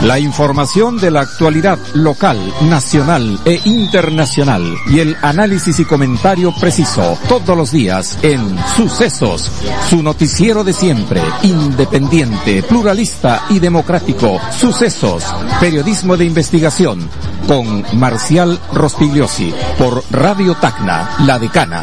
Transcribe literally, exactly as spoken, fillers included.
La información de la actualidad local, nacional e internacional y el análisis y comentario preciso todos los días en Sucesos, su noticiero de siempre, independiente, pluralista y democrático. Sucesos, periodismo de investigación con Marcial Rospigliosi por Radio Tacna, La Decana.